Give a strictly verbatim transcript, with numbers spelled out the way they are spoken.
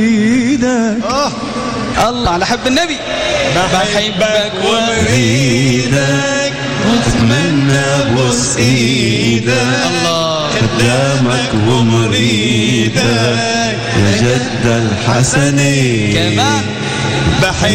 آه. الله على حب النبي. بحبك واريدك واتمنى ابوس ايدك الله قدامك ومريدك يا جد الحسنين كمان. بحب